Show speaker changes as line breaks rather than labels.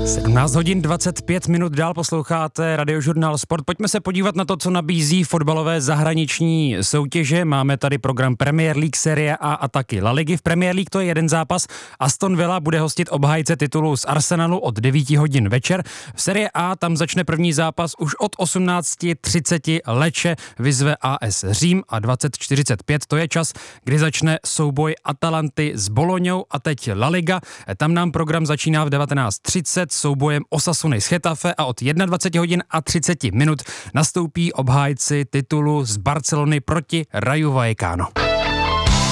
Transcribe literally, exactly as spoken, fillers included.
sedmnáct hodin dvacet pět minut dál posloucháte Radiožurnál Sport. Pojďme se podívat na to, co nabízí fotbalové zahraniční soutěže. Máme tady program Premier League, Serie A a taky La Ligy. V Premier League to je jeden zápas. Aston Villa bude hostit obhájce titulu z Arsenalu od devět hodin večer. V Serie A tam začne první zápas už od osmnáct třicet. Lecce vyzve A S Řím a dvacet čtyřicet pět. To je čas, kdy začne souboj Atalanty s Bolognou a teď La Liga. Tam nám program začíná v devatenáct třicet soubojem Osasuny z Getafe a od dvacet jedna hodin a třicet minut nastoupí obhájci titulu z Barcelony proti Rayo Vallecano.